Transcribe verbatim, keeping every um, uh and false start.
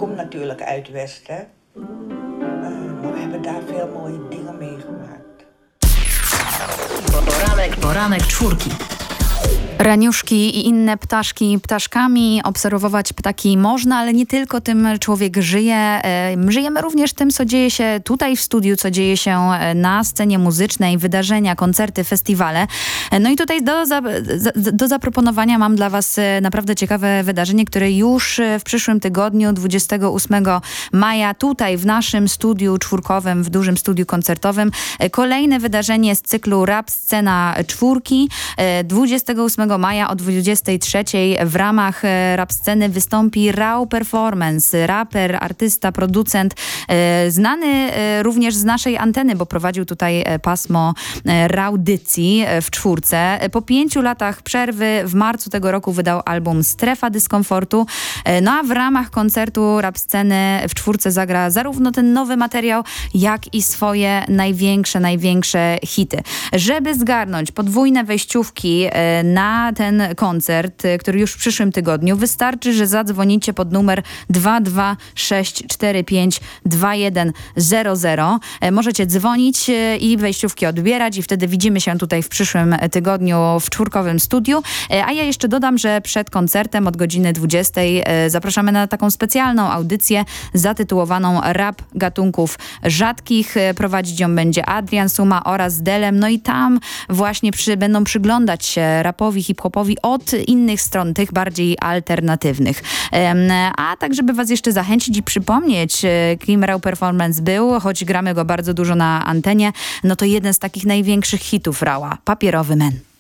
kom natuurlijk uit Westen. Uh, maar we hebben daar veel mooie dingen meegemaakt. Poranek, poranek czwórki. Raniuszki i inne ptaszki ptaszkami. Obserwować ptaki można, ale nie tylko tym człowiek żyje. Żyjemy również tym, co dzieje się tutaj w studiu, co dzieje się na scenie muzycznej, wydarzenia, koncerty, festiwale. No i tutaj do, za, do zaproponowania mam dla was naprawdę ciekawe wydarzenie, które już w przyszłym tygodniu, dwudziestego ósmego maja, tutaj w naszym studiu czwórkowym, w dużym studiu koncertowym. Kolejne wydarzenie z cyklu Rap Scena Czwórki. dwudziestego ósmego maja o dwudziestej trzeciej w ramach rap sceny wystąpi Raw Performance, raper, artysta, producent, znany również z naszej anteny, bo prowadził tutaj pasmo Raudycji w czwórce. Po pięciu latach przerwy w marcu tego roku wydał album Strefa Dyskomfortu. No a w ramach koncertu rap sceny w czwórce zagra zarówno ten nowy materiał, jak i swoje największe, największe hity. Żeby zgarnąć podwójne wejściówki na ten koncert, który już w przyszłym tygodniu, wystarczy, że zadzwonicie pod numer dwa dwa sześć cztery pięć dwa jeden zero zero. Możecie dzwonić i wejściówki odbierać i wtedy widzimy się tutaj w przyszłym tygodniu w czwórkowym studiu. A ja jeszcze dodam, że przed koncertem od godziny dwudziestej zapraszamy na taką specjalną audycję zatytułowaną Rap gatunków rzadkich. Prowadzić ją będzie Adrian Suma oraz Delem. No i tam właśnie przy, będą przyglądać się rapowi, hip-hopowi od innych stron, tych bardziej alternatywnych. A tak, żeby was jeszcze zachęcić i przypomnieć, kim Raw Performance był, choć gramy go bardzo dużo na antenie, no to jeden z takich największych hitów Rawa, Papierowy Men.